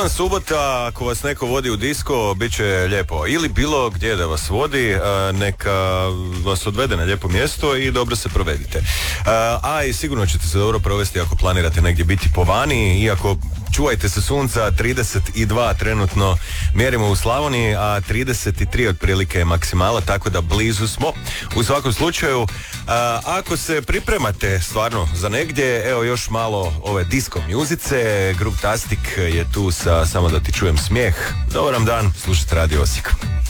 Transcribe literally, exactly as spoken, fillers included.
Taman subota, ako vas neko vodi u disko, bit će lijepo. Ili bilo gdje da vas vodi, neka vas odvede na lijepo mjesto i dobro se provedite. A i sigurno ćete se dobro provesti ako planirate negdje biti po vani, iako čuvajte se sunca, trideset dva trenutno mjerimo u Slavoniji, a trideset tri otprilike je maksimala, tako da blizu smo. U svakom slučaju, a, ako se pripremate stvarno za negdje, evo još malo ove disco mjuzice, Grup Tastic je tu sa Samo da ti čujem smijeh. Dobar vam dan, slušajte Radio Osijek.